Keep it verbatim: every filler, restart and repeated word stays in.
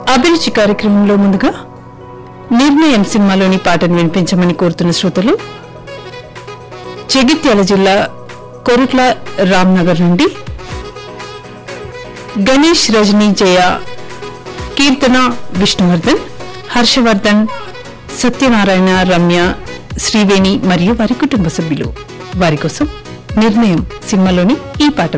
అభిరుచి కార్యక్రమంలో ముందుగా నిర్ణయం సినిమాలోని పాటను వినిపించమని కోరుతున్న శ్రోతలు జగిత్యాల జిల్లా కొరుట్ల రామ్నగర్ నుండి గణేష్, రజనీ, జయ, కీర్తన, విష్ణువర్ధన్, హర్షవర్ధన్, సత్యనారాయణ, రమ్య, శ్రీవేణి మరియు వారి కుటుంబ సభ్యులు. వారి కోసం నిర్ణయం సినిమాలోని ఈ పాట